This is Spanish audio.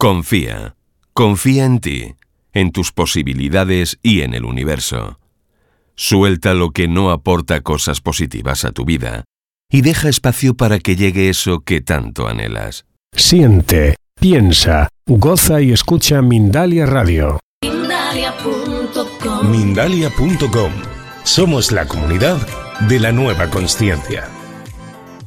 Confía. Confía en ti, en tus posibilidades y en el universo. Suelta lo que no aporta cosas positivas a tu vida y deja espacio para que llegue eso que tanto anhelas. Siente, piensa, goza y escucha Mindalia Radio. Mindalia.com. Somos la comunidad de la nueva consciencia.